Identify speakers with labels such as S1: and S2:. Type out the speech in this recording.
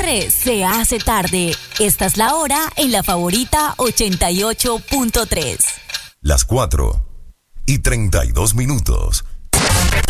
S1: corre, se hace tarde. Esta es la hora en La Favorita 88.3.
S2: Las 4:32.